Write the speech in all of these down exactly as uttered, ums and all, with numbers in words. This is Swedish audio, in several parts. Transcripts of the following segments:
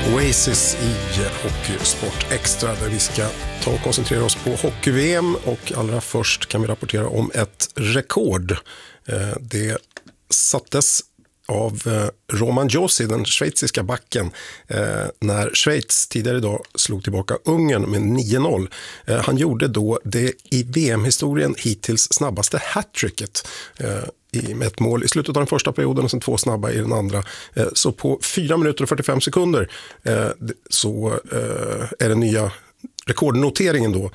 Oasis i Hockeysport Extra där vi ska ta och koncentrera oss på hockey-V M, och allra först kan vi rapportera om ett rekord. Det sattes av Roman Josi, den schweiziska backen, när Schweiz tidigare idag slog tillbaka Ungern med nio noll. Han gjorde då det i V M-historien hittills snabbaste hattricket med ett mål i slutet av den första perioden och sen två snabba i den andra. Så på fyra minuter och fyrtiofem sekunder så är den nya rekordnoteringen då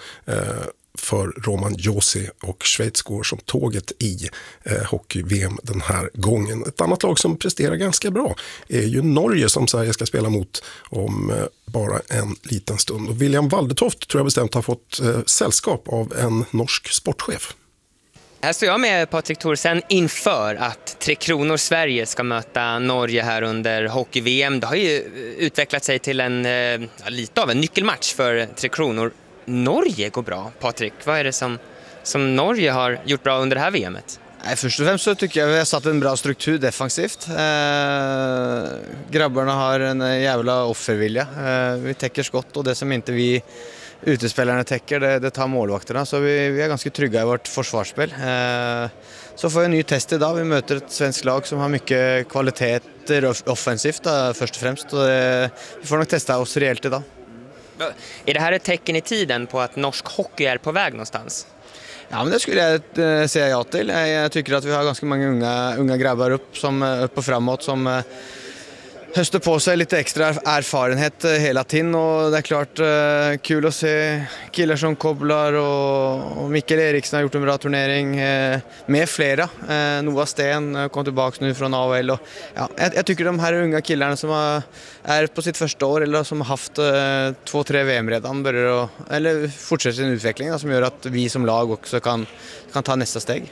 för Roman Josi, och Schweiz går som tåget i hockey-V M den här gången. Ett annat lag som presterar ganska bra är ju Norge, som Sverige ska spela mot om bara en liten stund. Och William Waldetoft tror jag bestämt har fått sällskap av en norsk sportchef. Här står jag med Patrik Thorsen inför att Tre Kronor Sverige ska möta Norge här under hockey-V M. Det har ju utvecklat sig till en ja, lite av en nyckelmatch för Tre Kronor. Norge går bra, Patrik. Vad är det som, som Norge har gjort bra under det här V M:et? Nej, först och främst så tycker jag vi har satt en bra struktur defensivt. Eh, grabbarna har en jävla offervilja. Eh, vi täcker skott, och det som inte vi utespelarna täcker, det, det tar målvakterna. Så vi, vi är ganska trygga i vårt försvarsspel. Eh, så får vi en ny test idag. Vi möter ett svenskt lag som har mycket kvaliteter offensivt då, först och främst. Och det, vi får nog testa oss rejält idag. Är det här ett tecken i tiden på att norsk hockey är på väg någonstans? Ja, men det skulle jag äh, säga ja till. Jag, jag tycker att vi har ganska många unga, unga grabbar upp, som, upp och framåt som äh, höster på sig lite extra erfarenhet hela tiden, och det är klart äh, kul att se killar som Koblar och, och Mikkel Eriksen har gjort en bra turnering äh, med flera. Äh, Noah Sten kom tillbaka nu från A H L, och ja, jag, jag tycker de här unga killarna som har, är på sitt första år eller som har haft äh, två, tre V M redan börjar, eller fortsätter sin utveckling då, som gör att vi som lag också kan, kan ta nästa steg.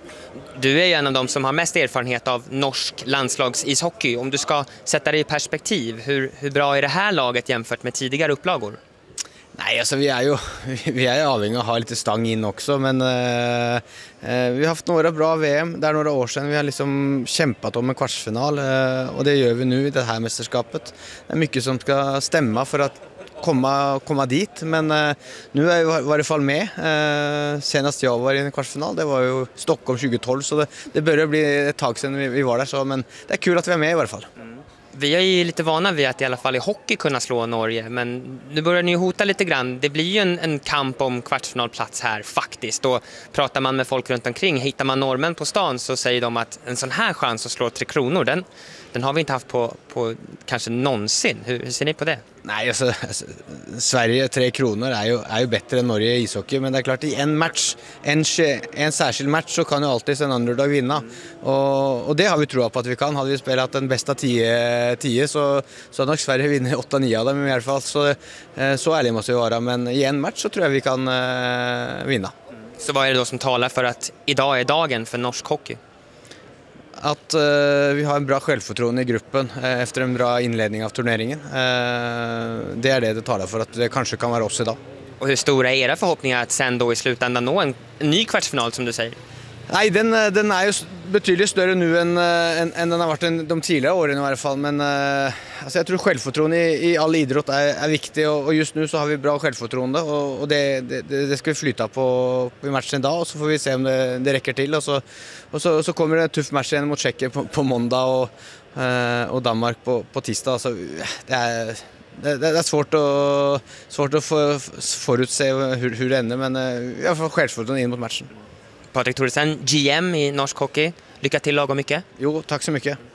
Du är ju en av dem som har mest erfarenhet av norsk landslagsishockey. Om du ska sätta det i perspektiv, hur, hur bra är det här laget jämfört med tidigare upplagor? Nej, alltså vi är ju vi är ju avhängiga att ha lite stang in också, men eh, vi har haft några bra V M. Det är några år sedan vi har liksom kämpat om en kvartsfinal, eh, och det gör vi nu i det här mästerskapet. Det är mycket som ska stämma för att komma, komma dit, men eh, nu är jag i varje fall med. Eh, senast jag var i en kvartsfinal, det var ju Stockholm tjugo tolv, så det, det börjar bli ett tag sedan vi, vi var där, så, men det är kul att vi är med i varje fall. Mm. Vi är ju lite vana vid att i alla fall i hockey kunna slå Norge, men nu börjar ni hota lite grann. Det blir ju en, en kamp om kvartsfinalplats här faktiskt. Då pratar man med folk runt omkring. Hittar man norrmän på stan så säger de att en sån här chans att slå Tre Kronor, den, den har vi inte haft på, på kanske någonsin. Hur, hur ser ni på det? Nej, alltså, alltså Sverige, Tre Kronor är ju, är ju bättre än Norge i ishockey, men det är klart i en match, en, en särskild match, så kan ju alltid en underdog vinna. Mm. Och, och det har vi tro på att vi kan. Hade vi spelat den bästa tio, tio så, så hade nog Sverige vinner åtta nio av dem i alla fall. Så, så ärlig måste vi vara, men i en match så tror jag vi kan uh, vinna. Så vad är det då som talar för att idag är dagen för norsk hockey? Att uh, vi har en bra självförtroende i gruppen uh, efter en bra inledning av turneringen. Uh, det är det det talar för, att det kanske kan vara oss idag. Och hur stora är era förhoppningar att sen då i slutändan nå en, en ny kvartsfinal som du säger? Nej, den, den är ju betydligt större nu än, än, än den har varit en, de tidigare åren i alla fall. Men uh, alltså jag tror självförtroende i, i all idrott är, är viktigt, och, och just nu så har vi bra självförtroende, och, och det, det, det ska vi flytta på, på matchen idag, och så får vi se om det, det räcker till. Och så, och så, så kommer det en tuff match igen mot Tjeckien på, på måndag och, uh, och Danmark på, på tisdag. Så det är... Det, det är svårt att, svårt att för, förutse hur, hur det ändrar, men uh, jag får självförtroende in mot matchen. Patrik Thorsen, G M i norsk hockey. Lycka till lagom mycket. Jo, tack så mycket.